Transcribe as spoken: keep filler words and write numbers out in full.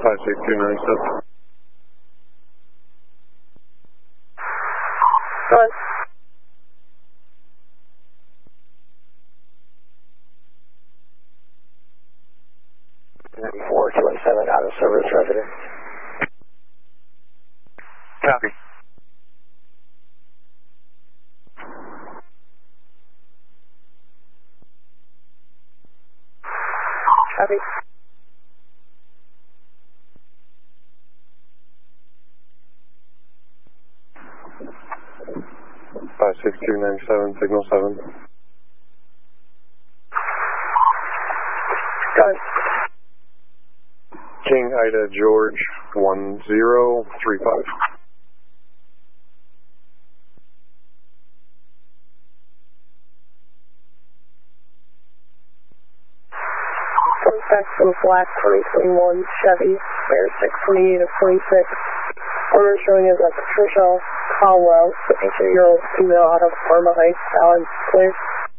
five six two nine seven. Go ahead. ninety-four two one seven, out of service resident. Copy. Copy. five six two nine seven, signal seven. Go ahead. King Ida George one zero three five. Contact from Black twenty twenty-one Chevy, Bear six twenty-eight of twenty-six. Owner showing as a Patricia Caldwell, eighteen-year-old female out of Parma Heights, Allen, clear.